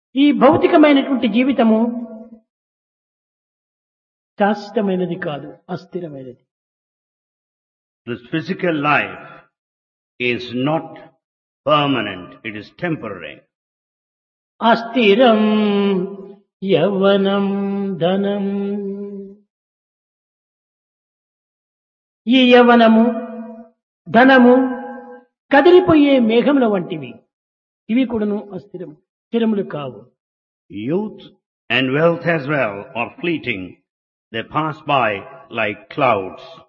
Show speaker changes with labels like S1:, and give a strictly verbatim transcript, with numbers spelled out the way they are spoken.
S1: ఈ భౌతికమైనటువంటి జీవితము శాశ్వతమైనది కాదు, అస్థిరమైనది.
S2: This physical life is not permanent, it is temporary.
S1: అస్థిరం యవ్వనం ధనం. ఈ యవ్వనము ధనము కదిలిపోయే మేఘముల వంటివి. ఇవి కూడాను అస్థిరము, స్థిరములు కావు.
S2: Youth and wealth as well are fleeting. They pass by like clouds.